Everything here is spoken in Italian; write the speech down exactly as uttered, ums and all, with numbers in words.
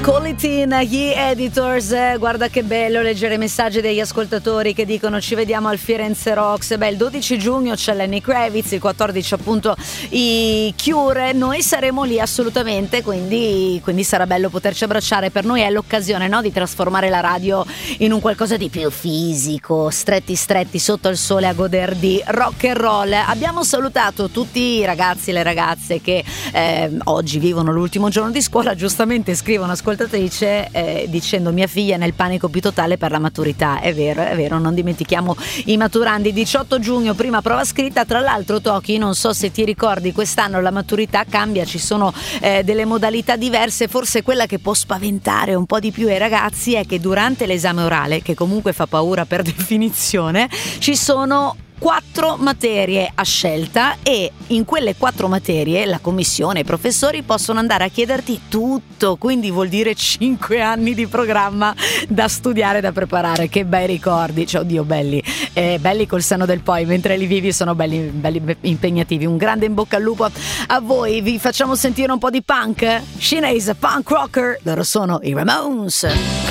Qualitin, gli editors, eh, guarda che bello leggere i messaggi degli ascoltatori che dicono ci vediamo al Firenze Rocks. Beh, il dodici giugno c'è Lenny Kravitz, il quattordici appunto i Cure, noi saremo lì assolutamente, quindi, quindi sarà bello poterci abbracciare. Per noi è l'occasione, no, di trasformare la radio in un qualcosa di più fisico, stretti stretti sotto il sole a goder di rock and roll. Abbiamo salutato tutti i ragazzi e le ragazze che eh, oggi vivono l'ultimo giorno di scuola, giustamente scrivono ascoltatrice eh, dicendo mia figlia è nel panico più totale per la maturità. È vero, è vero, non dimentichiamo i maturandi. Diciotto giugno prima prova scritta. Tra l'altro, Toki, non so se ti ricordi, quest'anno la maturità cambia, ci sono eh, delle modalità diverse. Forse quella che può spaventare un po' di più ai ragazzi è che durante l'esame orale, che comunque fa paura per definizione, ci sono quattro materie a scelta e in quelle quattro materie la commissione e i professori possono andare a chiederti tutto, quindi vuol dire cinque anni di programma da studiare, da preparare. Che bei ricordi, cioè oddio belli, eh, belli col senno del poi, mentre li vivi sono belli, belli impegnativi. Un grande in bocca al lupo a voi, vi facciamo sentire un po' di punk. Sinead, punk rocker, loro sono i Ramones.